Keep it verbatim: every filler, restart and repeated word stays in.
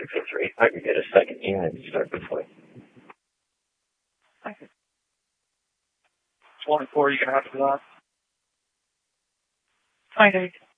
six oh three. I could get a second unit to start this way. Thank you. twenty-four, you can have for that. Nine eight.